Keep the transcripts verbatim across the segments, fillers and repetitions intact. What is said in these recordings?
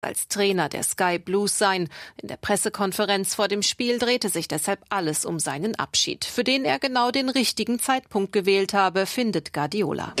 als Trainer der Sky Blues sein. In der Pressekonferenz vor dem Spiel drehte sich deshalb alles um seinen Abschied, für den er genau den richtigen Zeitpunkt gewählt habe, findet Guardiola.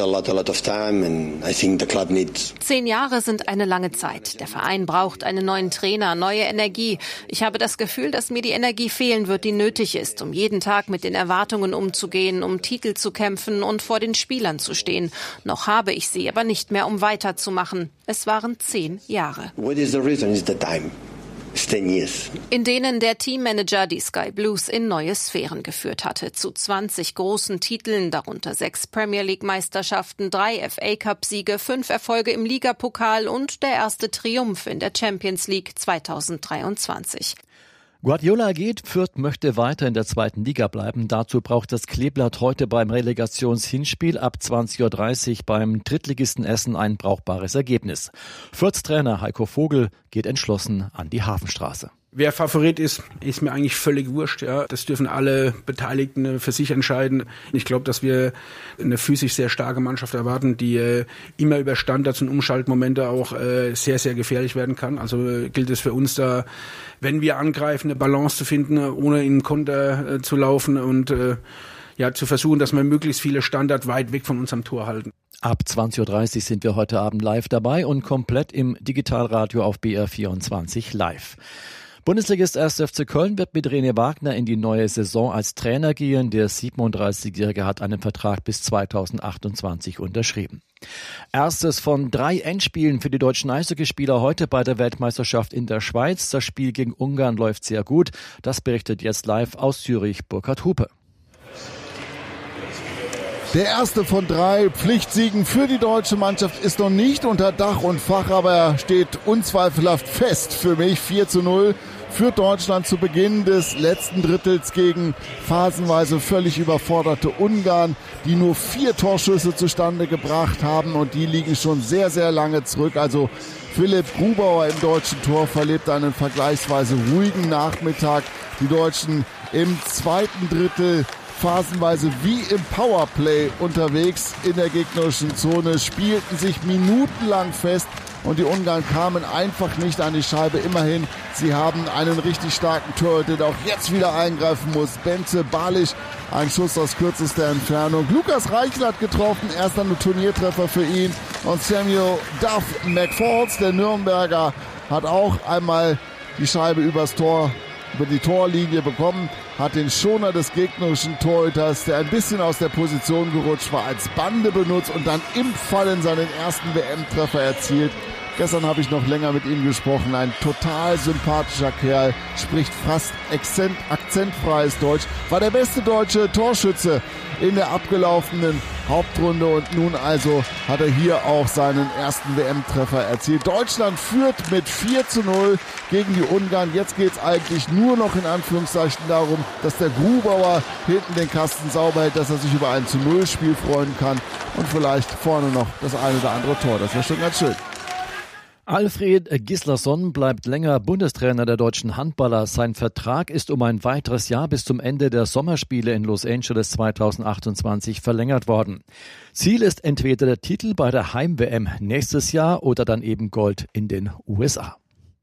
Zehn Jahre sind eine lange Zeit. Der Verein braucht einen neuen Trainer, neue Energie. Ich habe das Gefühl, dass mir die Energie fehlen wird, die nötig ist, um jeden Tag mit den Erwartungen umzugehen, um Titel zu kämpfen und vor den Spielern zu stehen. Noch habe ich sie, aber nicht mehr, um weiterzumachen. Es waren zehn Jahre. What is the reason? Is the time. It's ten years. In denen der Teammanager die Sky Blues in neue Sphären geführt hatte. Zu zwanzig großen Titeln, darunter sechs Premier League Meisterschaften, drei F A Cup Siege, fünf Erfolge im Ligapokal und der erste Triumph in der Champions League zweitausenddreiundzwanzig. Guardiola geht, Fürth möchte weiter in der zweiten Liga bleiben. Dazu braucht das Kleeblatt heute beim Relegationshinspiel ab zwanzig Uhr dreißig beim Drittligisten Essen ein brauchbares Ergebnis. Fürths Trainer Heiko Vogel geht entschlossen an die Hafenstraße. Wer Favorit ist, ist mir eigentlich völlig wurscht. Ja, das dürfen alle Beteiligten für sich entscheiden. Ich glaube, dass wir eine physisch sehr starke Mannschaft erwarten, die äh, immer über Standards und Umschaltmomente auch äh, sehr, sehr gefährlich werden kann. Also äh, gilt es für uns da, wenn wir angreifen, eine Balance zu finden, ohne in den Konter äh, zu laufen und äh, ja zu versuchen, dass wir möglichst viele Standards weit weg von unserem Tor halten. Ab zwanzig Uhr dreißig sind wir heute Abend live dabei und komplett im Digitalradio auf B R vierundzwanzig live. Bundesligist erster F C Köln wird mit René Wagner in die neue Saison als Trainer gehen. Der siebenunddreißigjährige hat einen Vertrag bis zweitausendachtundzwanzig unterschrieben. Erstes von drei Endspielen für die deutschen Eishockeyspieler heute bei der Weltmeisterschaft in der Schweiz. Das Spiel gegen Ungarn läuft sehr gut. Das berichtet jetzt live aus Zürich Burkhard Hupe. Der erste von drei Pflichtsiegen für die deutsche Mannschaft ist noch nicht unter Dach und Fach, aber er steht unzweifelhaft fest für mich. vier zu null für Deutschland zu Beginn des letzten Drittels gegen phasenweise völlig überforderte Ungarn, die nur vier Torschüsse zustande gebracht haben und die liegen schon sehr, sehr lange zurück. Also Philipp Grubauer im deutschen Tor verlebt einen vergleichsweise ruhigen Nachmittag. Die Deutschen im zweiten Drittel phasenweise wie im Powerplay unterwegs in der gegnerischen Zone, spielten sich minutenlang fest und die Ungarn kamen einfach nicht an die Scheibe. Immerhin, sie haben einen richtig starken Torhüter, der auch jetzt wieder eingreifen muss. Bence Balic, ein Schuss aus kürzester Entfernung. Lukas Reichel hat getroffen, erster Turniertreffer für ihn. Und Samuel Duff McFalls, der Nürnberger, hat auch einmal die Scheibe übers Tor, über die Torlinie bekommen, hat den Schoner des gegnerischen Torhüters, der ein bisschen aus der Position gerutscht war, als Bande benutzt und dann im Fallen seinen ersten W M-Treffer erzielt. Gestern habe ich noch länger mit ihm gesprochen. Ein total sympathischer Kerl, spricht fast akzent, akzentfreies Deutsch, war der beste deutsche Torschütze in der abgelaufenen Hauptrunde und nun also hat er hier auch seinen ersten W M-Treffer erzielt. Deutschland führt mit vier zu null gegen die Ungarn. Jetzt geht es eigentlich nur noch in Anführungszeichen darum, dass der Grubauer hinten den Kasten sauber hält, dass er sich über ein zu null Spiel freuen kann und vielleicht vorne noch das eine oder andere Tor. Das wäre schon ganz schön. Alfred Gislason bleibt länger Bundestrainer der deutschen Handballer. Sein Vertrag ist um ein weiteres Jahr bis zum Ende der Sommerspiele in Los Angeles zweitausendachtundzwanzig verlängert worden. Ziel ist entweder der Titel bei der Heim-W M nächstes Jahr oder dann eben Gold in den U S A.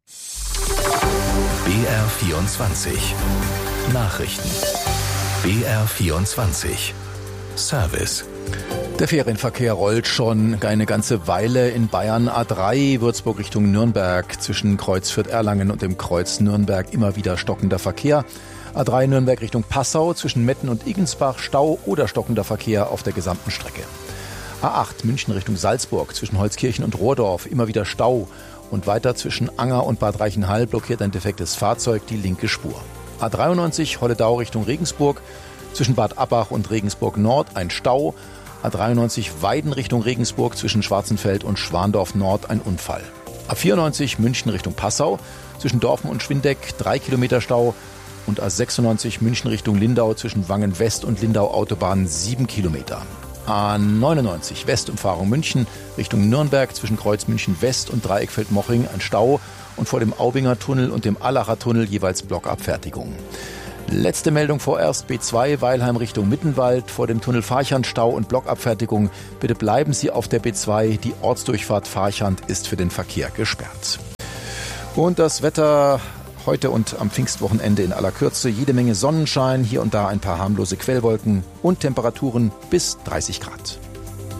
B R vierundzwanzig Nachrichten. B R vierundzwanzig Service. Der Ferienverkehr rollt schon eine ganze Weile in Bayern. A drei Würzburg Richtung Nürnberg zwischen Kreuz Fürth-Erlangen und dem Kreuz Nürnberg immer wieder stockender Verkehr. A drei Nürnberg Richtung Passau zwischen Metten und Igensbach Stau oder stockender Verkehr auf der gesamten Strecke. A acht München Richtung Salzburg zwischen Holzkirchen und Rohrdorf immer wieder Stau und weiter zwischen Anger und Bad Reichenhall blockiert ein defektes Fahrzeug die linke Spur. A dreiundneunzig Holledau Richtung Regensburg zwischen Bad Abbach und Regensburg Nord ein Stau. A dreiundneunzig Weiden Richtung Regensburg zwischen Schwarzenfeld und Schwandorf Nord ein Unfall. A vierundneunzig München Richtung Passau zwischen Dorfen und Schwindeck drei Kilometer Stau und A sechsundneunzig München Richtung Lindau zwischen Wangen West und Lindau Autobahn sieben Kilometer. A neunundneunzig Westumfahrung München Richtung Nürnberg zwischen Kreuz München West und Dreieckfeld-Mochring ein Stau und vor dem Aubinger Tunnel und dem Allacher Tunnel jeweils Blockabfertigung. Letzte Meldung vorerst, B zwei Weilheim Richtung Mittenwald, vor dem Tunnel Farchant Stau und Blockabfertigung. Bitte bleiben Sie auf der B zwei, die Ortsdurchfahrt Farchant ist für den Verkehr gesperrt. Und das Wetter heute und am Pfingstwochenende in aller Kürze, jede Menge Sonnenschein, hier und da ein paar harmlose Quellwolken und Temperaturen bis dreißig Grad.